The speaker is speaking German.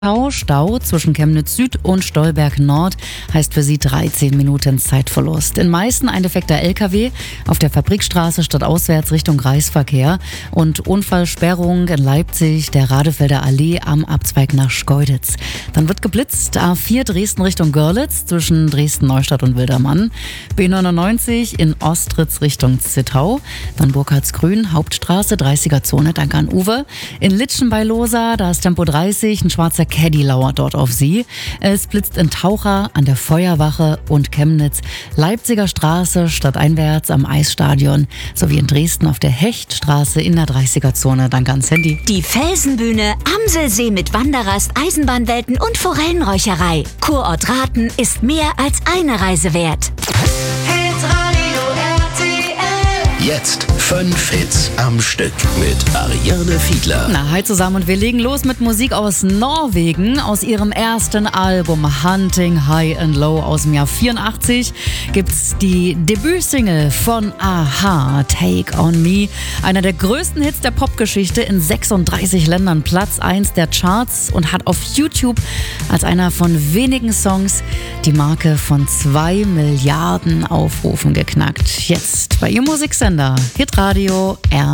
Stau zwischen Chemnitz Süd und Stolberg Nord heißt für Sie 13 Minuten Zeitverlust. In Meißen ein defekter LKW auf der Fabrikstraße stadtauswärts Richtung Kreisverkehr und Unfallsperrung in Leipzig, der Radefelder Allee am Abzweig nach Schkeuditz. Dann wird geblitzt A4 Dresden Richtung Görlitz zwischen Dresden-Neustadt und Wildermann. B99 in Ostritz Richtung Zittau. Dann Burkhardsgrün, Hauptstraße, 30er-Zone, dank an Uwe. In Litschen bei Losa, da ist Tempo 30, ein schwarzer Caddy lauert dort auf Sie. Es blitzt in Taucher, an der Feuerwache und Chemnitz, Leipziger Straße stadteinwärts am Eisstadion sowie in Dresden auf der Hechtstraße in der 30er-Zone. Danke ans Handy. Die Felsenbühne, Amselsee mit Wanderrast, Eisenbahnwelten und Forellenräucherei. Kurort Rathen ist mehr als eine Reise wert. Jetzt 5 Hits am Stück mit Ariane Fiedler. Hi zusammen und wir legen los mit Musik aus Norwegen. Aus ihrem ersten Album Hunting High and Low aus dem Jahr 84 gibt's die Debütsingle von a-ha, Take on Me. Einer der größten Hits der Popgeschichte, in 36 Ländern Platz 1 der Charts und hat auf YouTube als einer von wenigen Songs die Marke von 2 Milliarden Aufrufen geknackt. Jetzt bei Ihrem Musiksender Hitradio R.